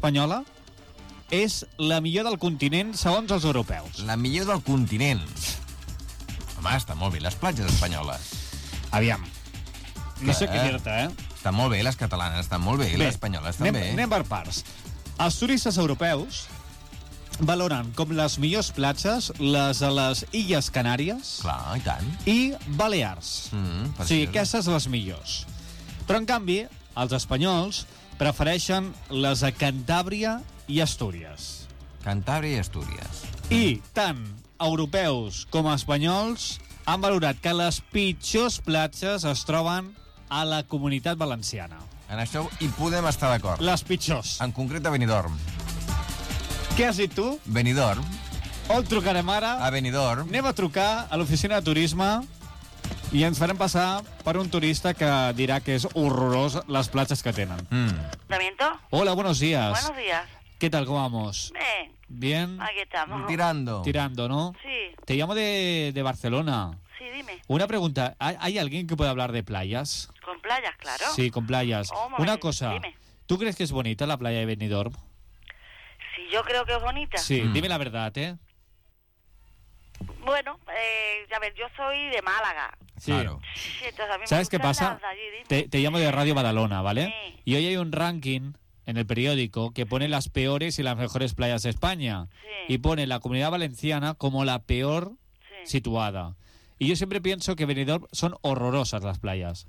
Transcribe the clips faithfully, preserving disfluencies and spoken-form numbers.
espanyola és la millor del continent segons els europeus. La millor del continent. Home, està molt bé, les platges espanyoles. Aviam. No sé Eh? què dir-te, eh? Estan molt bé, les catalanes estan molt bé, bé les espanyoles anem, també. anem per parts. Els turistes europeus valoren com les millors platges les de les Illes Canàries. Clar, i tant. I Balears. Mm, o sigui, aquestes les millors. Però, en canvi, els espanyols prefereixen les de Cantàbria i Astúries. Cantàbria i Astúries. I tant europeus com espanyols han valorat que les pitjors platges es troben a la Comunitat Valenciana. En això hi podem estar d'acord. Les pitjors. En concret a Benidorm. Què has dit tu? Benidorm. On trucarem ara? A Benidorm. Anem a trucar a l'oficina de turisme i ens farem passar per un turista que dirà que és horrorós les platges que tenen. ¿Damiento? Hola, buenos días. Buenos días. ¿Qué tal, cómo vamos? Bien. Bien. Aquí estamos. Tirando. Tirando, ¿no? Sí. Te llamo de, de Barcelona. Sí, dime. Una pregunta. ¿Hay, ¿Hay alguien que pueda hablar de playas? Con playas, claro. Sí, con playas. Oh, Una madre, cosa. dime. ¿Tú crees que es bonita la playa de Benidorm? Sí, yo creo que es bonita. Sí, Mm. dime la verdad, ¿eh? Bueno, eh, a ver, yo soy de Málaga. Sí. Claro. Sí, entonces a mí me ¿Sabes qué gustan pasa? las de allí, dime. Te, te llamo de Radio Badalona, ¿vale? Sí. Y hoy hay un ranking en el periódico que pone las peores y las mejores playas de España. Sí. Y pone la Comunidad Valenciana como la peor Sí. situada. Y yo siempre pienso que Benidorm son horrorosas las playas.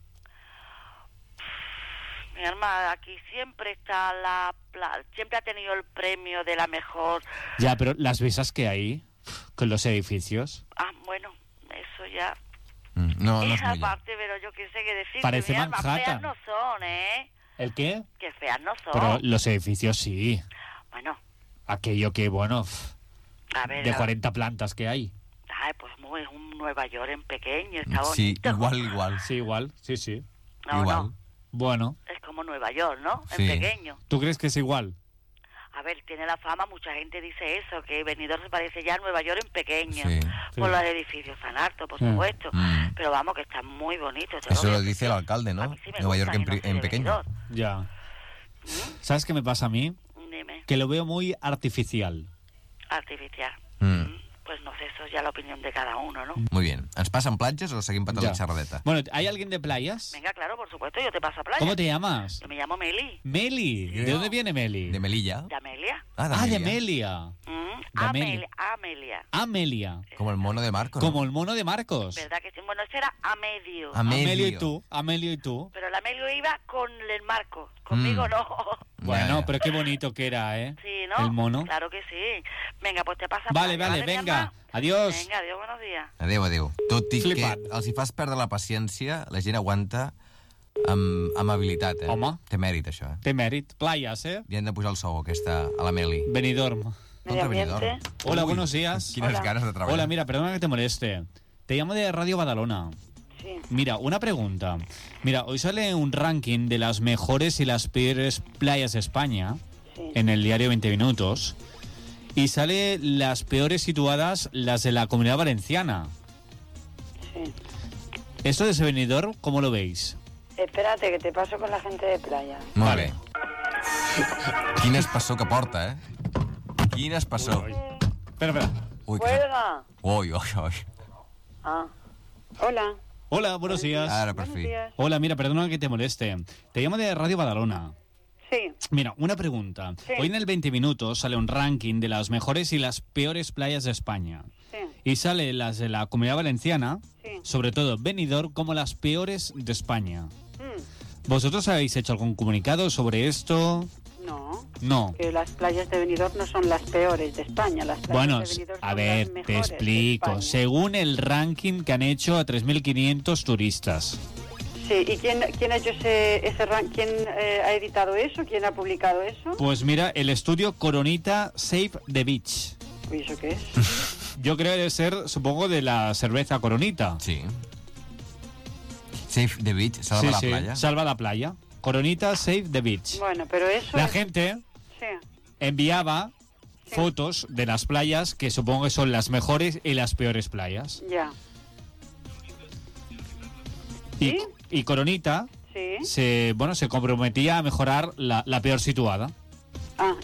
Mi hermana, aquí siempre está la... pla- siempre ha tenido el premio de la mejor... Ya, pero las vistas que hay con los edificios. Ah, bueno, eso ya... Mm, No, no és Esa millor. parte, pero yo qué sé qué decir. Parece mi alma, Manhattan. feas no son, ¿eh? ¿El qué? Que feas no son. Pero los edificios sí. Bueno, Aquello que, bueno, pf, a ver... de a- cuarenta plantas que hay. Ay, pues muy, es un Nueva York en pequeño, está Sí, bonito. igual, igual. Sí, igual, sí, sí. No, igual. no, Bueno, es como Nueva York, ¿no? Sí. En pequeño. ¿tú crees que es igual? A ver, tiene la fama, mucha gente dice eso, que Benidorm se parece ya a Nueva York en pequeño. Sí. Por Sí. los edificios tan altos, por Mm. supuesto. Mm. Pero vamos, que están muy bonitos. te Eso voy a lo decir. dice el alcalde, ¿no? A mí sí me Nueva York gustan en, y no pri- soy en de pequeño. Benidorm. Ya. ¿Sabes qué me pasa a mí? Dime, Que lo veo muy artificial. artificial. Mm. Pues no sé, eso es ya la opinión de cada uno, ¿no? Muy bien. Ens passen platges o seguim patant Ya. la xerradeta? Bueno, ¿hay alguien de playas? Venga, claro, por supuesto, yo te paso a playa. ¿Cómo te llamas? Yo me llamo Meli, Meli. ¿De dónde viene Meli? De Melilla. de Amelia. Ah, Ah, de Melilla. Amelia. Mm, De Amelia. Amelia. Amelia. Amelia. Como el mono de Marco, ¿no? Como el mono de Marcos. ¿Verdad que sí? Bueno, ese era Amedio. Am- Amelio. Amelio y tú. Amelio y tú. Pero el Amelio iba con el Marco. Conmigo Mm. no. Bueno, Ya, ya. pero qué bonito que era, ¿eh? Sí, ¿no? El mono. Claro que sí. Venga, pues te pasa. Vale, playa, vale, mi venga. hermano? Adiós. Venga, adiós, buenos días. Adéu, adéu. Tot i Flipat. que els hi fas perdre la paciència, la gent aguanta amb, amb habilitat, eh? Home. Té mèrit, això, eh? Té mèrit. Playas, ¿eh? Li han de posar el sou, aquesta, a la Meli. Benidorm. Contra Benidorm. Hola, Ui, buenos días. Quines Hola. ganes de treballar. Hola, mira, perdona que te moleste. Te llamo de Radio Badalona. Sí. Mira, una pregunta. Mira, hoy sale un ranking de las mejores y las peores playas de España Sí. en el diario veinte minutos y sale las peores situadas, las de la Comunidad Valenciana. Sí. ¿Esto de ese Benidorm, cómo lo veis? Espérate, que te paso con la gente de playa. Molt Vale. bé. Quin espassó que porta, eh? Quin espassó. Espera, espera. Ui, que... Cuelga. Ui, ui, ui. Ah. Hola. Hola, buenos días. Ara, per fi. Hola, mira, perdona que te moleste. Te llamo de Radio Badalona. Sí. Mira, una pregunta. Sí. Hoy en el veinte minutos sale un ranking de las mejores y las peores playas de España. Sí. Y sale las de la Comunidad Valenciana, Sí. sobre todo Benidorm, como las peores de España. Mm. ¿Vosotros habéis hecho algún comunicado sobre esto? No. No. Que las playas de Benidorm no son las peores de España. Las playas Bueno, de Benidorm a son ver, las te mejores de explico. España. Según el ranking que han hecho a tres mil quinientos turistas. Sí, ¿y quién, quién ha hecho ese, ese ran- quién eh, ha editado eso? ¿Quién ha publicado eso? Pues mira, el estudio Coronita Save the Beach. Uy, ¿eso qué es? Yo creo que debe ser, supongo, de la cerveza Coronita. Sí. Save the beach, salva Sí, la sí, playa. Salva la playa. Coronita Save the Beach. Bueno, pero eso La es- gente Sí. enviaba Sí. fotos de las playas que supongo que son las mejores y las peores playas. Ya. Y, ¿Sí? y Coronita Sí. se, bueno, se comprometía a mejorar la, la peor situada. Ah,